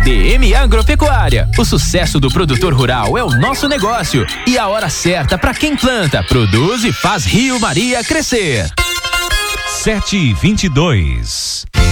DM Agropecuária. O sucesso do produtor rural é o nosso negócio e a hora certa para quem planta, produz e faz Rio Maria crescer. 7:22.